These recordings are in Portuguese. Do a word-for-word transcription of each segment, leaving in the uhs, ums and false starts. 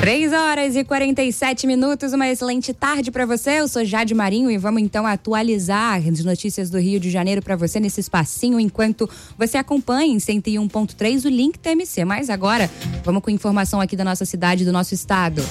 três horas e quarenta e sete minutos, uma excelente tarde para você. Eu sou Jade Marinho e vamos então atualizar as notícias do Rio de Janeiro para você nesse espacinho, enquanto você acompanha em cento e um ponto três o link T M C. Mas agora, vamos com informação aqui da nossa cidade, do nosso estado.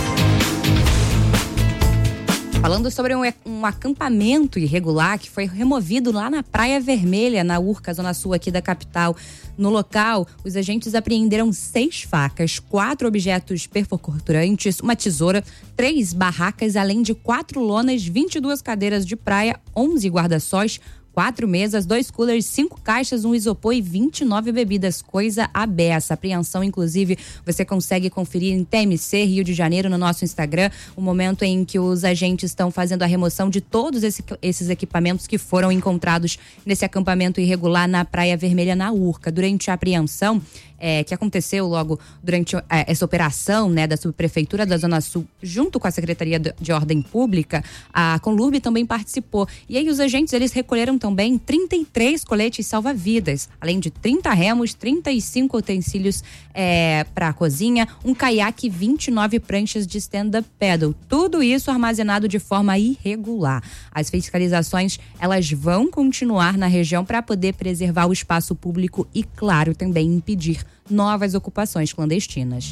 Falando sobre um, um acampamento irregular que foi removido lá na Praia Vermelha, na Urca, zona sul aqui da capital. No local, os agentes apreenderam seis facas, quatro objetos perfocortantes, uma tesoura, três barracas, além de quatro lonas, vinte e duas cadeiras de praia, onze guarda-sóis, quatro mesas, dois coolers, cinco caixas, um isopor e vinte e nove bebidas, coisa a beça. Apreensão, inclusive, você consegue conferir em T M C Rio de Janeiro no nosso Instagram, o momento em que os agentes estão fazendo a remoção de todos esse, esses equipamentos que foram encontrados nesse acampamento irregular na Praia Vermelha, na Urca. Durante a apreensão, É, que aconteceu logo durante é, essa operação, né, da subprefeitura da Zona Sul, junto com a Secretaria de Ordem Pública, a Conlurb também participou. E aí os agentes, eles recolheram também trinta e três coletes salva-vidas, além de trinta remos, trinta e cinco utensílios é, para a cozinha, um caiaque e vinte e nove pranchas de stand-up paddle. Tudo isso armazenado de forma irregular. As fiscalizações, elas vão continuar na região para poder preservar o espaço público e, claro, também impedir novas ocupações clandestinas.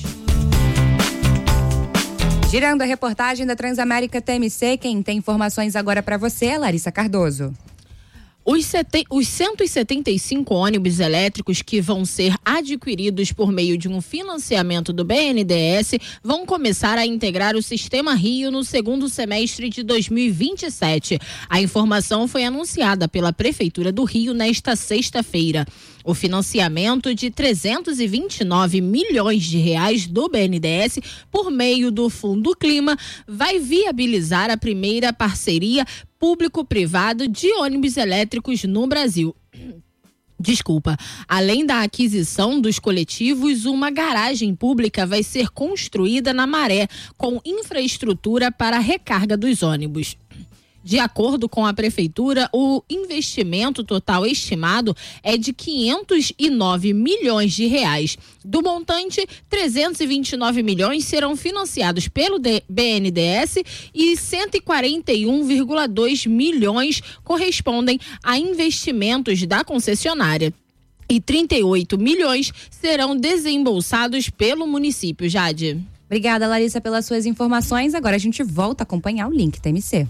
Girando a reportagem da Transamérica T M C, quem tem informações agora para você é Larissa Cardoso. Os, sete, os cento e setenta e cinco ônibus elétricos que vão ser adquiridos por meio de um financiamento do B N D E S vão começar a integrar o Sistema Rio no segundo semestre de dois mil e vinte e sete. A informação foi anunciada pela Prefeitura do Rio nesta sexta-feira. O financiamento de trezentos e vinte e nove milhões de reais do B N D E S por meio do Fundo Clima vai viabilizar a primeira parceria público-privado de ônibus elétricos no Brasil. Desculpa. Além da aquisição dos coletivos, uma garagem pública vai ser construída na Maré, com infraestrutura para a recarga dos ônibus. De acordo com a Prefeitura, o investimento total estimado é de quinhentos e nove milhões de reais. Do montante, trezentos e vinte e nove milhões serão financiados pelo B N D E S e cento e quarenta e um vírgula dois milhões correspondem a investimentos da concessionária. E trinta e oito milhões serão desembolsados pelo município. Jade. Obrigada, Larissa, pelas suas informações. Agora a gente volta a acompanhar o link T M C.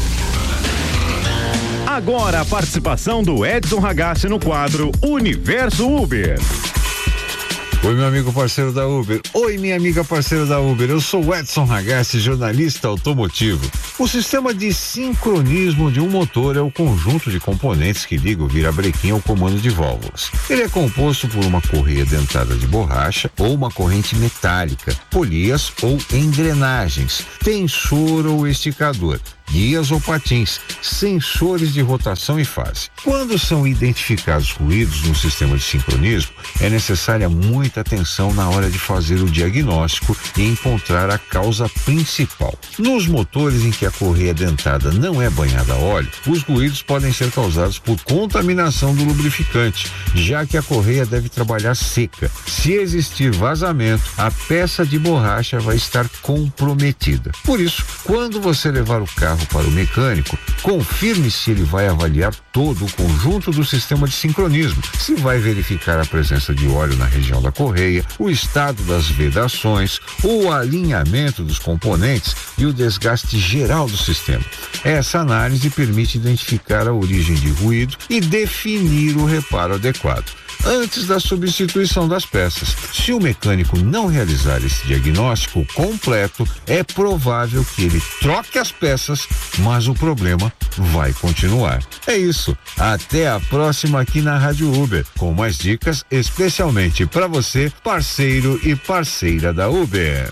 Agora a participação do Edson Ragazzi no quadro Universo Uber. Oi, meu amigo parceiro da Uber. Oi, minha amiga parceira da Uber. Eu sou o Edson Ragazzi, jornalista automotivo. O sistema de sincronismo de um motor é o conjunto de componentes que liga o virabrequim ao comando de válvulas. Ele é composto por uma correia dentada de borracha ou uma corrente metálica, polias ou engrenagens, tensor ou esticador, guias ou patins, sensores de rotação e fase. Quando são identificados ruídos no sistema de sincronismo, é necessária muita atenção na hora de fazer o diagnóstico e encontrar a causa principal. Nos motores em que a correia dentada não é banhada a óleo, os ruídos podem ser causados por contaminação do lubrificante, já que a correia deve trabalhar seca. Se existir vazamento, a peça de borracha vai estar comprometida. Por isso, quando você levar o carro para o mecânico, confirme se ele vai avaliar todo o conjunto do sistema de sincronismo, se vai verificar a presença de óleo na região da correia, o estado das vedações, o alinhamento dos componentes e o desgaste geral do sistema. Essa análise permite identificar a origem de ruído e definir o reparo adequado antes da substituição das peças. Se o mecânico não realizar esse diagnóstico completo, é provável que ele troque as peças, mas o problema vai continuar. É isso. Até a próxima aqui na Rádio Uber, com mais dicas especialmente para você, parceiro e parceira da Uber.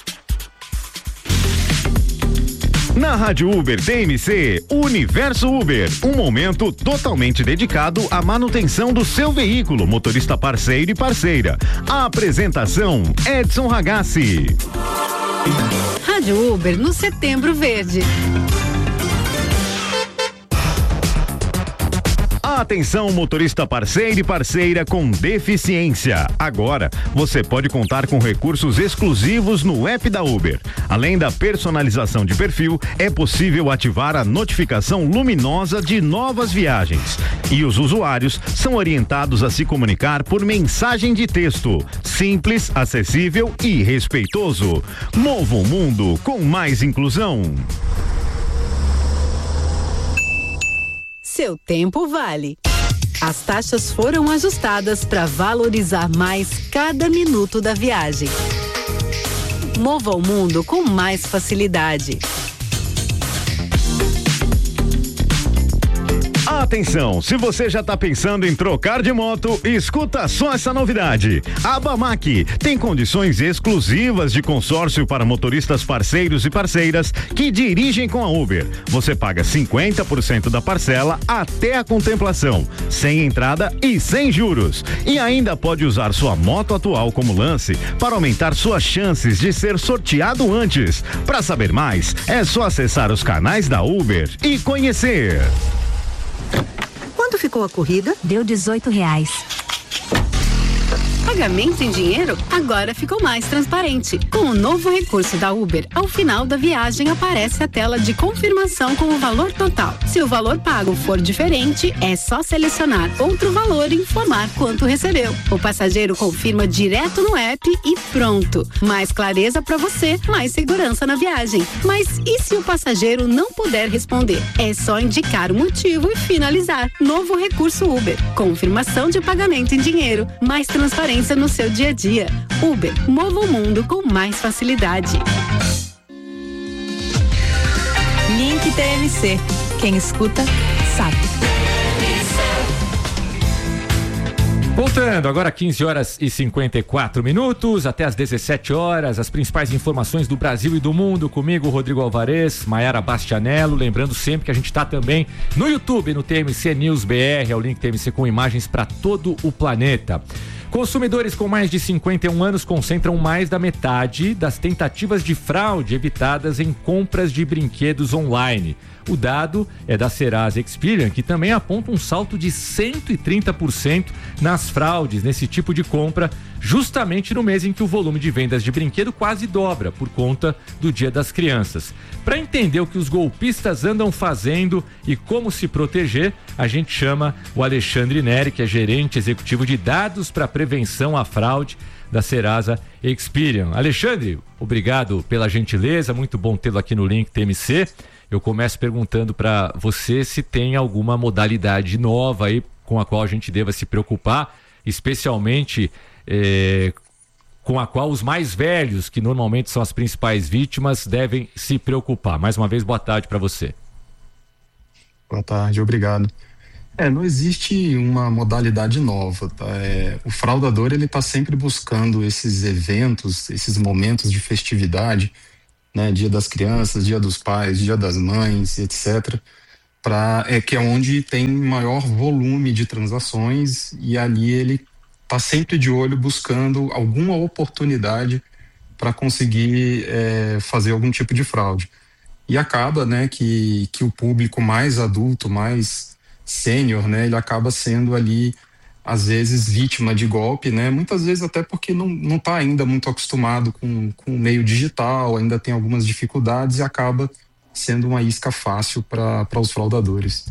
Na Rádio Uber T M C, Universo Uber, um momento totalmente dedicado à manutenção do seu veículo, motorista parceiro e parceira. A apresentação, Edson Ragazzi. Rádio Uber no Setembro Verde. A Atenção, motorista parceiro e parceira com deficiência. Agora, você pode contar com recursos exclusivos no app da Uber. Além da personalização de perfil, é possível ativar a notificação luminosa de novas viagens. E os usuários são orientados a se comunicar por mensagem de texto. Simples, acessível e respeitoso. Mova o mundo com mais inclusão. Seu tempo vale. As taxas foram ajustadas para valorizar mais cada minuto da viagem. Mova o mundo com mais facilidade. Atenção, se você já está pensando em trocar de moto, escuta só essa novidade. A Bamac tem condições exclusivas de consórcio para motoristas parceiros e parceiras que dirigem com a Uber. Você paga cinquenta por cento da parcela até a contemplação, sem entrada e sem juros. E ainda pode usar sua moto atual como lance para aumentar suas chances de ser sorteado antes. Para saber mais, é só acessar os canais da Uber e conhecer. Quanto ficou a corrida? Deu dezoito reais. Pagamento em dinheiro agora ficou mais transparente. Com o novo recurso da Uber, ao final da viagem aparece a tela de confirmação com o valor total. Se o valor pago for diferente, é só selecionar outro valor e informar quanto recebeu. O passageiro confirma direto no app e pronto. Mais clareza para você, mais segurança na viagem. Mas e se o passageiro não puder responder? É só indicar o motivo e finalizar. Novo recurso Uber. Confirmação de pagamento em dinheiro. Mais transparência no seu dia a dia. Uber, mova o mundo com mais facilidade. Link T M C. Quem escuta, sabe. Voltando, agora quinze horas e cinquenta e quatro minutos, até às dezessete horas, as principais informações do Brasil e do mundo, comigo, Rodrigo Alvarez, Maiara Bastianello, lembrando sempre que a gente está também no YouTube, no T M C News B R, é o link T M C com imagens para todo o planeta. Consumidores com mais de cinquenta e um anos concentram mais da metade das tentativas de fraude evitadas em compras de brinquedos online. O dado é da Serasa Experian, que também aponta um salto de cento e trinta por cento nas fraudes nesse tipo de compra, justamente no mês em que o volume de vendas de brinquedo quase dobra por conta do Dia das Crianças. Para entender o que os golpistas andam fazendo e como se proteger, a gente chama o Alexandre Neri, que é gerente executivo de dados para prevenção à fraude da Serasa Experian. Alexandre, obrigado pela gentileza, muito bom tê-lo aqui no Link T M C. Eu começo perguntando para você se tem alguma modalidade nova aí com a qual a gente deva se preocupar, especialmente eh, com a qual os mais velhos, que normalmente são as principais vítimas, devem se preocupar. Mais uma vez, boa tarde para você. Boa tarde, obrigado. É, não existe uma modalidade nova, tá? É, o fraudador, ele está sempre buscando esses eventos, esses momentos de festividade, né, Dia das Crianças, Dia dos Pais, Dia das Mães, etcétera, pra, é, que é onde tem maior volume de transações e ali ele está sempre de olho buscando alguma oportunidade para conseguir é, fazer algum tipo de fraude. E acaba, né, que, que o público mais adulto, mais sênior, né, ele acaba sendo ali às vezes vítima de golpe, né? Muitas vezes até porque não não está ainda muito acostumado com, com o meio digital, ainda tem algumas dificuldades e acaba sendo uma isca fácil para para os fraudadores.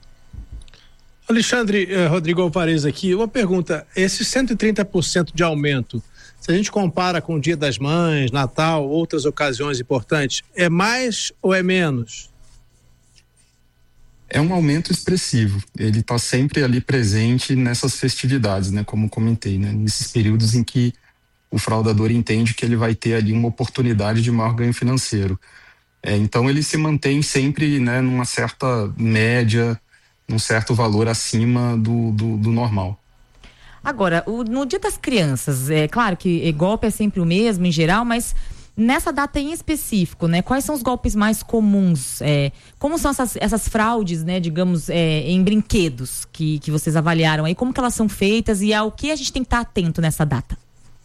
Alexandre, eh, Rodrigo Alvarez aqui, uma pergunta, esse cento e trinta por cento de aumento, se a gente compara com o Dia das Mães, Natal, outras ocasiões importantes, é mais ou é menos? É um aumento expressivo, ele está sempre ali presente nessas festividades, né, como comentei, né, nesses períodos em que o fraudador entende que ele vai ter ali uma oportunidade de maior ganho financeiro. É, então ele se mantém sempre, né, numa certa média, num certo valor acima do, do, do normal. Agora, o, no Dia das Crianças, é claro que golpe é sempre o mesmo em geral, mas nessa data em específico, né? Quais são os golpes mais comuns? É, como são essas, essas fraudes, né? Digamos, é, em brinquedos que, que vocês avaliaram aí? Como que elas são feitas e ao que a gente tem que estar atento nessa data?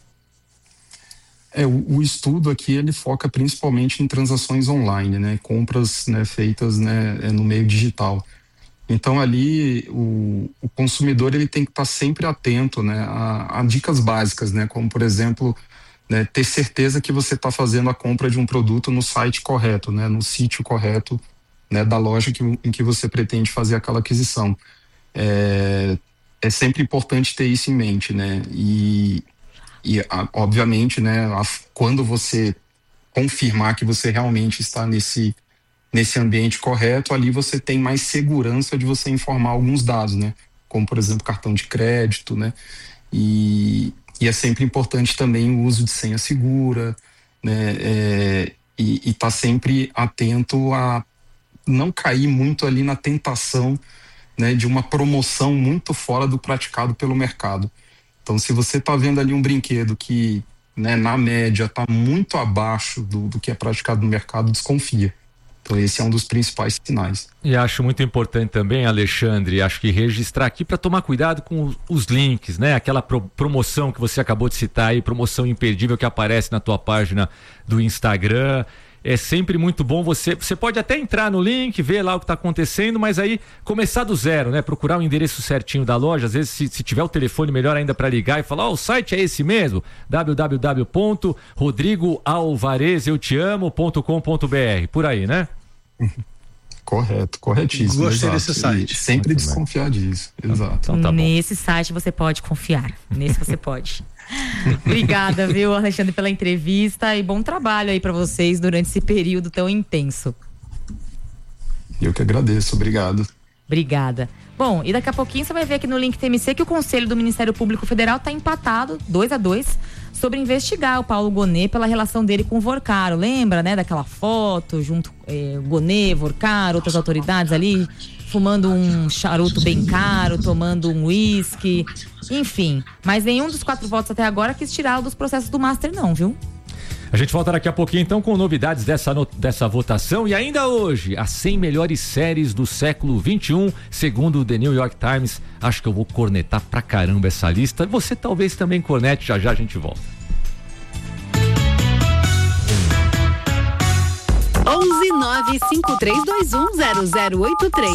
É, o, o estudo aqui, ele foca principalmente em transações online, né? Compras, né, feitas, né, no meio digital. Então ali o, o consumidor ele tem que estar sempre atento, né, a, a dicas básicas, né, como por exemplo, né, ter certeza que você está fazendo a compra de um produto no site correto, né, no sítio correto, né, da loja que, em que você pretende fazer aquela aquisição. É, é sempre importante ter isso em mente, né, e, e a, obviamente, né, a, quando você confirmar que você realmente está nesse nesse ambiente correto, ali você tem mais segurança de você informar alguns dados, né? Como, por exemplo, cartão de crédito, né? E, e é sempre importante também o uso de senha segura, né? É, e estar tá sempre atento a não cair muito ali na tentação, né, de uma promoção muito fora do praticado pelo mercado. Então, se você está vendo ali um brinquedo que, né, na média está muito abaixo do, do que é praticado no mercado, desconfia. Então esse é um dos principais sinais. E acho muito importante também, Alexandre, acho que registrar aqui para tomar cuidado com os links, né? Aquela pro, promoção que você acabou de citar aí, promoção imperdível que aparece na tua página do Instagram. É sempre muito bom você, você pode até entrar no link, ver lá o que está acontecendo, mas aí começar do zero, né? Procurar o endereço certinho da loja, às vezes se, se tiver o telefone melhor ainda para ligar e falar, ó, oh, o site é esse mesmo, w w w ponto rodrigo alvarez eu te amo ponto com ponto b r, por aí, né? Correto, corretíssimo. Gostei exato. desse site. E sempre muito desconfiar bem. disso, exato. Então, tá Nesse bom. site você pode confiar, nesse você pode. Obrigada, viu, Alexandre, pela entrevista e bom trabalho aí para vocês durante esse período tão intenso. Eu que agradeço, obrigado. Obrigada. Bom, e daqui a pouquinho você vai ver aqui no Link T M C que o Conselho do Ministério Público Federal está empatado, dois a dois, sobre investigar o Paulo Gonet pela relação dele com o Vorcaro. Lembra, né, daquela foto junto é, Gonet, Vorcaro, outras autoridades ali, fumando um charuto bem caro, tomando um uísque, enfim. Mas nenhum dos quatro votos até agora quis tirá-lo dos processos do Master não, viu? A gente volta daqui a pouquinho então com novidades dessa, dessa votação e ainda hoje, as cem melhores séries do século vinte e um, segundo o The New York Times. Acho que eu vou cornetar pra caramba essa lista. Você talvez também cornete, já já a gente volta. onze nove cinco três dois um zero zero oito três.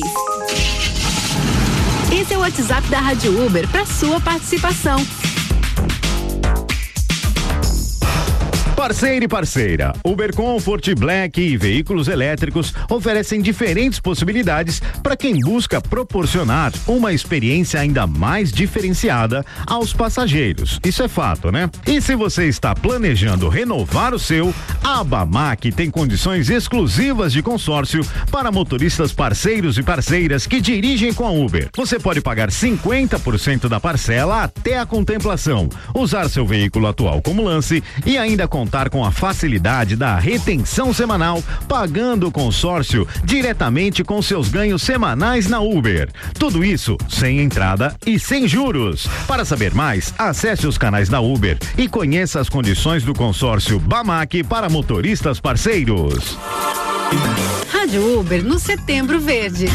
Esse é o WhatsApp da Rádio Uber para sua participação. Parceiro e parceira, Uber Comfort, Black e veículos elétricos oferecem diferentes possibilidades para quem busca proporcionar uma experiência ainda mais diferenciada aos passageiros. Isso é fato, né? E se você está planejando renovar o seu, a Bamac tem condições exclusivas de consórcio para motoristas parceiros e parceiras que dirigem com a Uber. Você pode pagar cinquenta por cento da parcela até a contemplação, usar seu veículo atual como lance e ainda contar com a facilidade da retenção semanal, pagando o consórcio diretamente com seus ganhos semanais na Uber. Tudo isso sem entrada e sem juros. Para saber mais, acesse os canais da Uber e conheça as condições do consórcio Bamac para motoristas parceiros. Rádio Uber no Setembro Verde.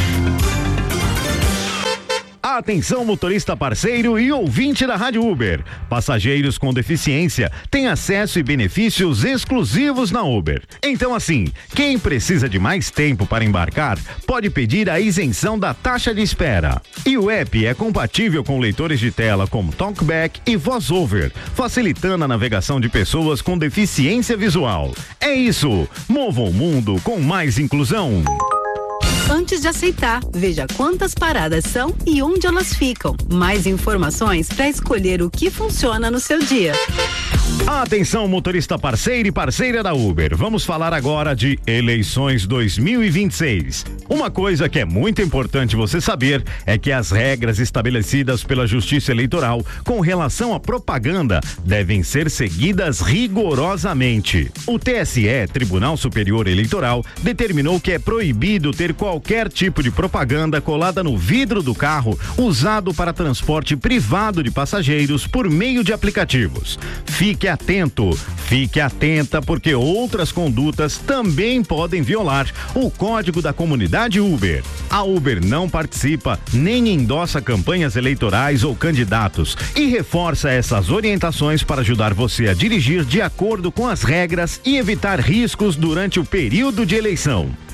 Atenção, motorista parceiro e ouvinte da Rádio Uber. Passageiros com deficiência têm acesso e benefícios exclusivos na Uber. Então, assim, quem precisa de mais tempo para embarcar pode pedir a isenção da taxa de espera. E o app é compatível com leitores de tela como TalkBack e VoiceOver, facilitando a navegação de pessoas com deficiência visual. É isso! Mova o mundo com mais inclusão. Antes de aceitar, veja quantas paradas são e onde elas ficam. Mais informações para escolher o que funciona no seu dia. Atenção, motorista parceiro e parceira da Uber. Vamos falar agora de eleições dois mil e vinte e seis. Uma coisa que é muito importante você saber é que as regras estabelecidas pela Justiça Eleitoral com relação à propaganda devem ser seguidas rigorosamente. O T S E, Tribunal Superior Eleitoral, determinou que é proibido ter qualquer tipo de propaganda colada no vidro do carro usado para transporte privado de passageiros por meio de aplicativos. Fique atento, fique atenta, porque outras condutas também podem violar o código da comunidade Uber. A Uber não participa nem endossa campanhas eleitorais ou candidatos e reforça essas orientações para ajudar você a dirigir de acordo com as regras e evitar riscos durante o período de eleição.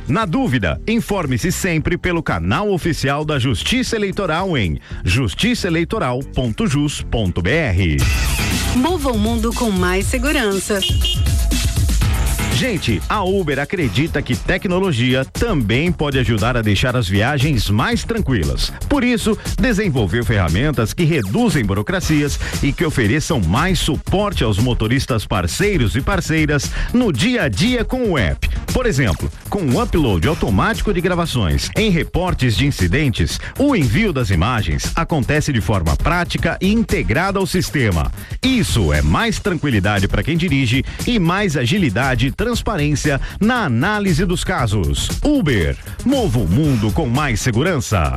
Na dúvida, informe-se sempre pelo canal oficial da Justiça Eleitoral em justiça eleitoral ponto jus ponto br. Mova o mundo com mais segurança. Gente, a Uber acredita que tecnologia também pode ajudar a deixar as viagens mais tranquilas. Por isso, desenvolveu ferramentas que reduzem burocracias e que ofereçam mais suporte aos motoristas parceiros e parceiras no dia a dia com o app. Por exemplo, com o upload automático de gravações em reportes de incidentes, o envio das imagens acontece de forma prática e integrada ao sistema. Isso é mais tranquilidade para quem dirige e mais agilidade e transparência na análise dos casos. Uber, mova o mundo com mais segurança.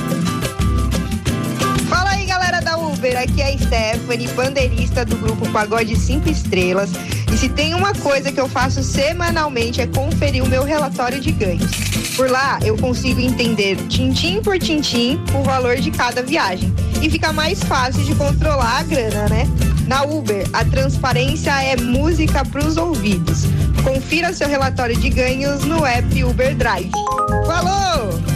Fala aí, galera da Uber, aqui é a Stephanie, bandeirista do grupo Pagode cinco Estrelas. E se tem uma coisa que eu faço semanalmente é conferir o meu relatório de ganhos. Por lá eu consigo entender tintim por tintim o valor de cada viagem e fica mais fácil de controlar a grana, né? Na Uber, a transparência é música para os ouvidos. Confira seu relatório de ganhos no app Uber Drive. Falou!